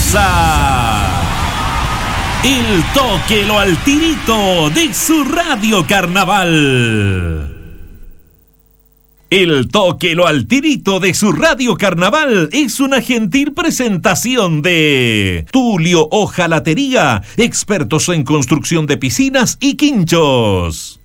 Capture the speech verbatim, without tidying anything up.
comienza El Tóquelo al Tirito de su Radio Carnaval. El Tóquelo al Tirito de su Radio Carnaval es una gentil presentación de Tulio Hojalatería, expertos en construcción de piscinas y quinchos.